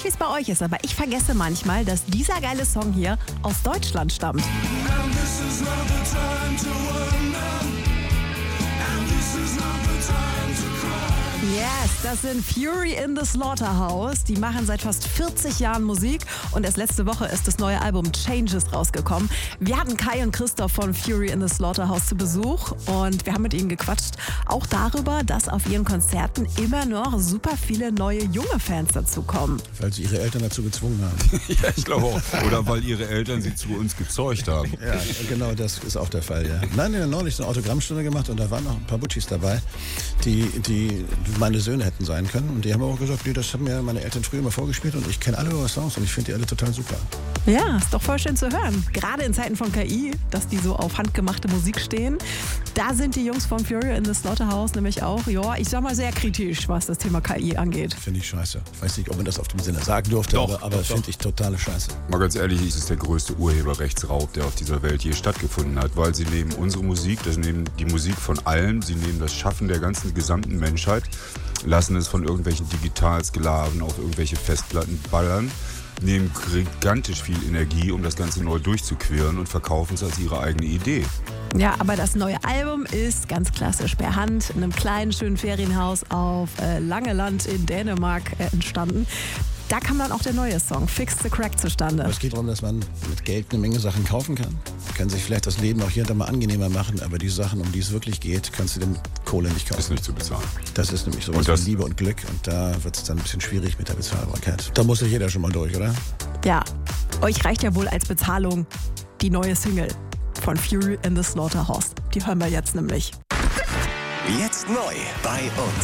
nicht, wie es bei euch ist, aber ich vergesse manchmal, dass dieser geile Song hier aus Deutschland stammt. Yes, das sind Fury in the Slaughterhouse. Die machen seit fast 40 Jahren Musik und erst letzte Woche ist das neue Album Changes rausgekommen. Wir hatten Kai und Christoph von Fury in the Slaughterhouse zu Besuch und wir haben mit ihnen gequatscht, auch darüber, dass auf ihren Konzerten immer noch super viele neue junge Fans dazukommen. Weil sie ihre Eltern dazu gezwungen haben. Ja, ich glaube auch. Oder weil ihre Eltern sie zu uns gezeugt haben. Ja, genau, das ist auch der Fall, ja. Nein, wir haben neulich eine Autogrammstunde gemacht und da waren noch ein paar Butchis dabei, die meine Söhne hätten sein können. Und die haben auch gesagt, nee, das haben mir meine Eltern früher immer vorgespielt und ich kenne alle eure Songs und ich finde die alle total super. Ja, ist doch voll schön zu hören. Gerade in Zeiten von KI, dass die so auf handgemachte Musik stehen. Da sind die Jungs von Fury in the Slaughterhouse nämlich auch, ja, ich sag mal sehr kritisch, was das Thema KI angeht. Finde ich scheiße. Ich weiß nicht, ob man das auf dem Sinne sagen durfte, aber finde ich totale Scheiße. Mal ganz ehrlich, es ist der größte Urheberrechtsraub, der auf dieser Welt je stattgefunden hat, weil sie nehmen unsere Musik, das nehmen die Musik von allen, sie nehmen das Schaffen der gesamten Menschheit, lassen es von irgendwelchen Digitalsklaven auf irgendwelche Festplatten ballern, nehmen gigantisch viel Energie, um das Ganze neu durchzuqueren und verkaufen es als ihre eigene Idee. Ja, aber das neue Album ist ganz klassisch per Hand in einem kleinen, schönen Ferienhaus auf Langeland in Dänemark entstanden. Da kam dann auch der neue Song Fix the Crack zustande. Es geht darum, dass man mit Geld eine Menge Sachen kaufen kann. Man kann sich vielleicht das Leben auch hier und da mal angenehmer machen, aber die Sachen, um die es wirklich geht, kannst du mit Kohle nicht kaufen. Ist nicht zu bezahlen. Das ist nämlich sowas wie Liebe und Glück und da wird es dann ein bisschen schwierig mit der Bezahlbarkeit. Da muss ja jeder schon mal durch, oder? Ja, euch reicht ja wohl als Bezahlung die neue Single von Fury in the Slaughterhouse. Die hören wir jetzt nämlich. Jetzt neu bei uns.